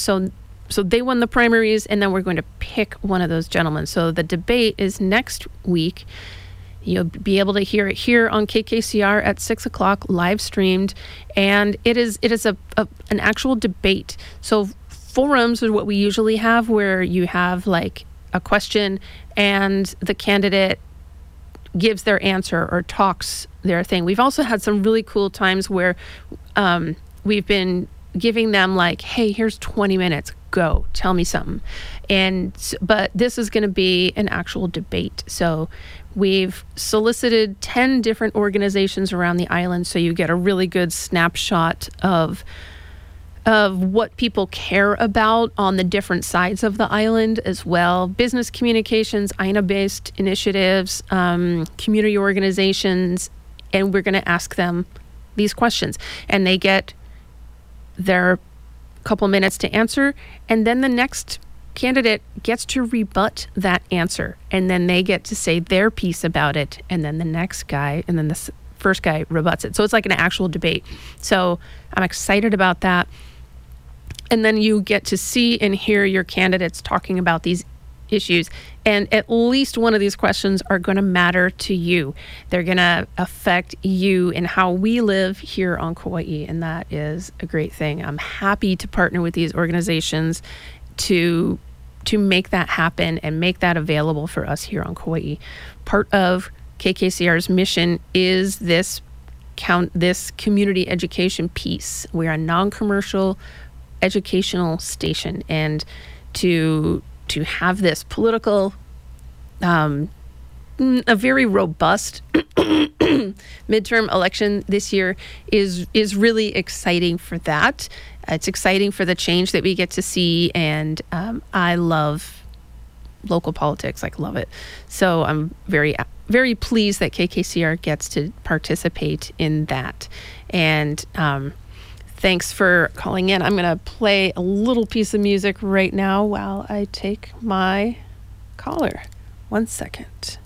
So they won the primaries, and then we're going to pick one of those gentlemen. So the debate is next week. You'll be able to hear it here on KKCR at 6 o'clock, live streamed, and it is an actual debate. So forums are what we usually have, where you have like a question and the candidate gives their answer or talks their thing. We've also had some really cool times where we've been giving them like, hey, here's 20 minutes, go, tell me something. But this is going to be an actual debate. So we've solicited 10 different organizations around the island, so you get a really good snapshot of what people care about on the different sides of the island as well. Business communications, INA-based initiatives, community organizations, and we're going to ask them these questions. And they get their couple minutes to answer, and then the next candidate gets to rebut that answer, and then they get to say their piece about it, and then the next guy, and then the first guy rebuts it. So it's like an actual debate. So I'm excited about that. And then you get to see and hear your candidates talking about these issues, and at least one of these questions are going to matter to you. They're going to affect you and how we live here on Kauai, and that is a great thing. I'm happy to partner with these organizations to make that happen and make that available for us here on Kauai. Part of KKCR's mission is this community education piece. We're a non-commercial educational station, and to have this political, a very robust midterm election this year is really exciting for that. It's exciting for the change that we get to see, and I love local politics. I love it. So I'm very, very pleased that KKCR gets to participate in that. And thanks for calling in. I'm going to play a little piece of music right now while I take my caller. 1 second.